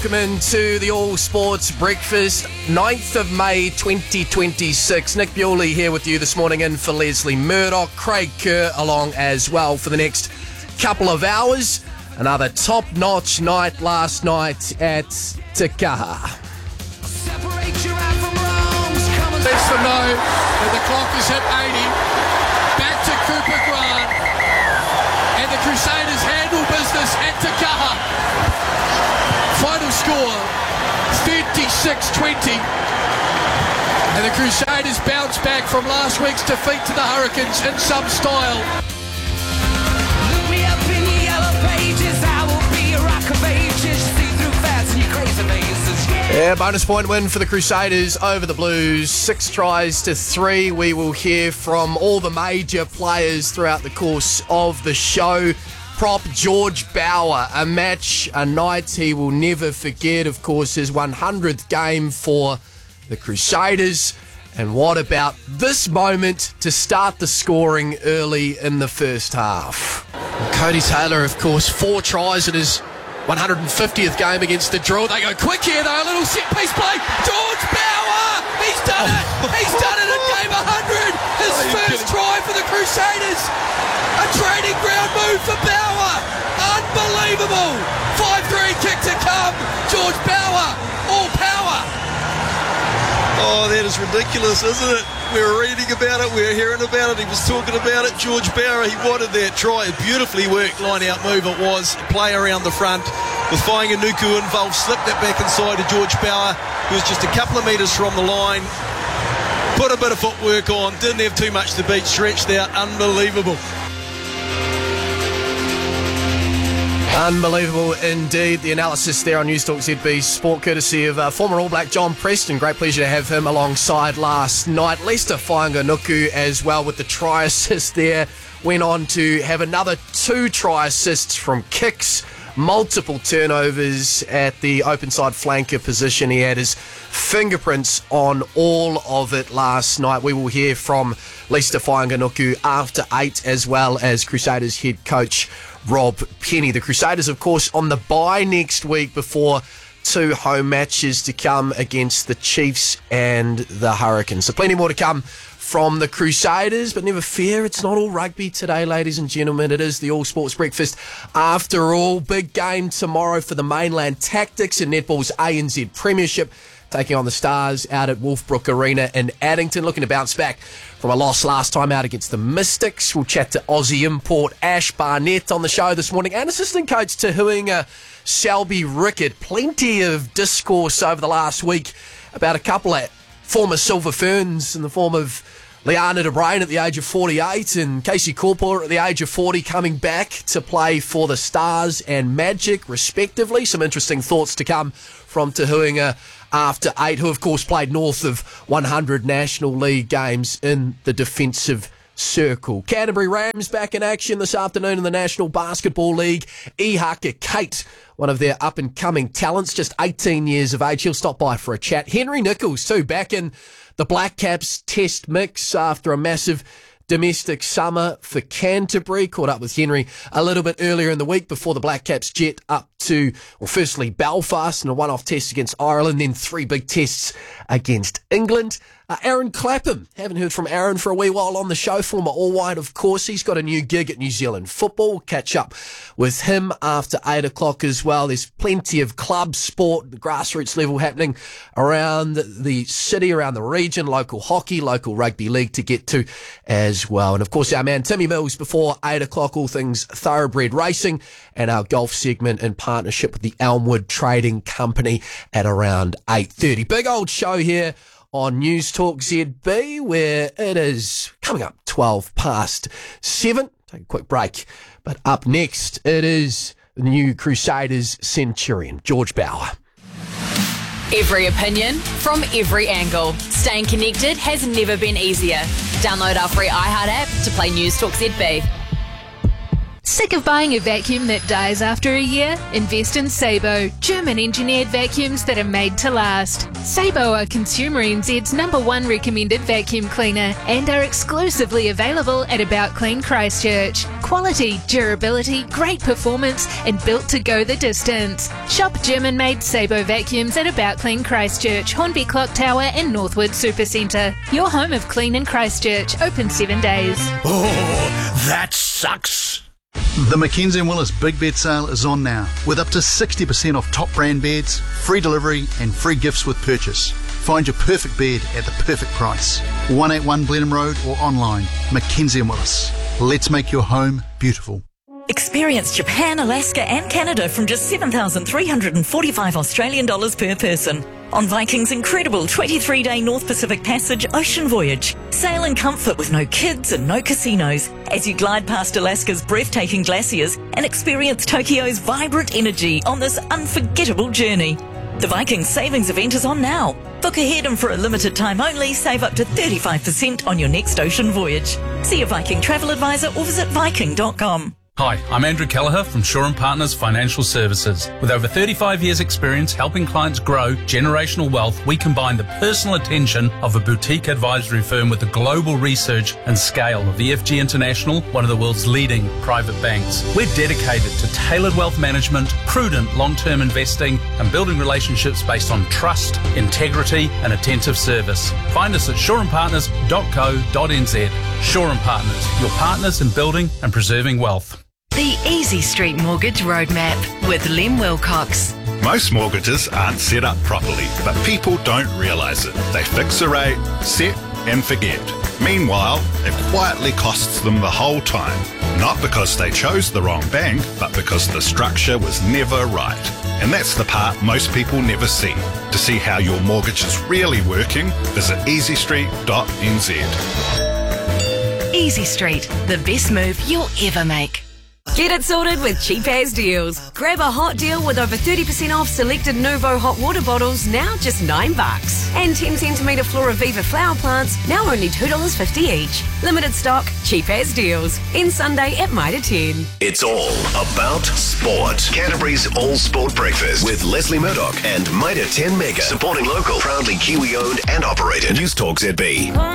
Welcome into the All Sports Breakfast, 9th of May 2026. Nick Bewley here with you this morning in for Leslie Murdoch. Craig Kerr along as well for the next couple of hours. Another top-notch night last night at Takaha. Lets them know that the clock is hit 80. Back to Cooper Grant. And the Crusaders handle business at Takaha. Final score, 36-20. And the Crusaders bounce back from last week's defeat to the Hurricanes in some style. Look me up in the yellow pages. I will be a rock of ages. See through fast and your crazy mazes. Yeah, bonus point win for the Crusaders over the Blues. 6-3. We will hear from all the major players throughout the course of the show. Prop George Bower, a night he will never forget. Of course, his 100th game for the Crusaders. And what about this moment to start the scoring early in the first half? And Cody Taylor, of course, 4 tries in his 150th game against the Drill. They go quick here, though. A little set-piece play. George Bower! He's done it! He's done it in game 100! His first try for the Crusaders! A training ground move for Bower! Unbelievable! 5-3 kick to come. George Bower, all power. Oh, that is ridiculous, isn't it? We're reading about it, we're hearing about it, he was talking about it. George Bower, he wanted that try. A beautifully worked line-out move it was. Play around the front with Fainganuku involved, slipped that back inside to George Bower, who was just a couple of metres from the line. Put a bit of footwork on, didn't have too much to beat, stretched out, unbelievable. Unbelievable indeed. The analysis there on News Talk ZB Sport, courtesy of former All Black John Preston. Great pleasure to have him alongside last night. Leicester Fainganuku as well with the try assist there. Went on to have another 2 try assists from kicks. Multiple turnovers at the open side flanker position. He had his fingerprints on all of it last night. We will hear from Leicester Fainganuku after 8, as well as Crusaders head coach Rob Penny. The Crusaders, of course, on the bye next week before 2 home matches to come against the Chiefs and the Hurricanes. So plenty more to come from the Crusaders, but never fear, it's not all rugby today, ladies and gentlemen. It is the All Sports Breakfast. After all, big game tomorrow for the Mainland Tactics in netball's ANZ Premiership, taking on the Stars out at Wolfbrook Arena in Addington, looking to bounce back from a loss last time out against the Mystics. We'll chat to Aussie import Ash Barnett on the show this morning, and assistant coach Tahuinga Selby Rickett. Plenty of discourse over the last week about a couple of former Silver Ferns in the form of Liana de Bruin at the age of 48 and Casey Corpor at the age of 40 coming back to play for the Stars and Magic respectively. Some interesting thoughts to come from Tahuinga after 8, who of course played north of 100 National League games in the defensive circle. Canterbury Rams back in action this afternoon in the National Basketball League. Ihaka Kate, one of their up-and-coming talents, just 18 years of age. He'll stop by for a chat. Henry Nichols, too, back in the Black Caps test mix after a massive domestic summer for Canterbury. Caught up with Henry a little bit earlier in the week before the Black Caps jet up to, well, firstly Belfast and a one-off test against Ireland, then 3 big tests against England. Aaron Clapham, haven't heard from Aaron for a wee while on the show, former All-White of course. He's got a new gig at New Zealand Football. We'll catch up with him after 8 o'clock as well. There's plenty of club sport, the grassroots level happening around the city, around the region, local hockey, local rugby league to get to as well. And of course our man Timmy Mills before 8 o'clock, all things thoroughbred racing, and our golf segment in partnership with the Elmwood Trading Company at around 8:30. Big old show here on News Talk ZB, where it is coming up 7:12. Take a quick break. But up next, it is the new Crusaders Centurion, George Bower. Every opinion from every angle. Staying connected has never been easier. Download our free iHeart app to play News Talk ZB. Sick of buying a vacuum that dies after a year? Invest in Sabo, German-engineered vacuums that are made to last. Sabo are Consumer NZ's #1 recommended vacuum cleaner and are exclusively available at About Clean Christchurch. Quality, durability, great performance, and built to go the distance. Shop German-made Sabo vacuums at About Clean Christchurch, Hornby Clock Tower and Northwood Supercentre. Your home of clean in Christchurch, open 7 days. Oh, that sucks. The Mackenzie & Willis Big Bed Sale is on now, with up to 60% off top brand beds, free delivery and free gifts with purchase. Find your perfect bed at the perfect price. 181 Blenheim Road or online. Mackenzie & Willis. Let's make your home beautiful. Experience Japan, Alaska and Canada from just $7,345 Australian dollars per person on Viking's incredible 23-day North Pacific Passage ocean voyage. Sail in comfort with no kids and no casinos as you glide past Alaska's breathtaking glaciers and experience Tokyo's vibrant energy on this unforgettable journey. The Viking Savings event is on now. Book ahead and for a limited time only, save up to 35% on your next ocean voyage. See a Viking travel advisor or visit viking.com. Hi, I'm Andrew Kelleher from Shaw & Partners Financial Services. With over 35 years' experience helping clients grow generational wealth, we combine the personal attention of a boutique advisory firm with the global research and scale of EFG International, one of the world's leading private banks. We're dedicated to tailored wealth management, prudent long-term investing, and building relationships based on trust, integrity, and attentive service. Find us at shawandpartners.co.nz. Shaw & Partners, your partners in building and preserving wealth. The Easy Street Mortgage Roadmap with Lem Wilcox. Most mortgages aren't set up properly, but people don't realise it. They fix a rate, set and forget. Meanwhile, it quietly costs them the whole time. Not because they chose the wrong bank, but because the structure was never right. And that's the part most people never see. To see how your mortgage is really working, visit easystreet.nz. Easy Street, the best move you'll ever make. Get it sorted with Cheap As Deals. Grab a hot deal with over 30% off selected Nuvo hot water bottles, now just $9. And 10cm Flora Viva flower plants, now only $2.50 each. Limited stock, Cheap As Deals. End Sunday at Mitre 10. It's all about sport. Canterbury's All Sport Breakfast with Leslie Murdoch and Mitre 10 Mega. Supporting local, proudly Kiwi owned and operated. News Talk ZB.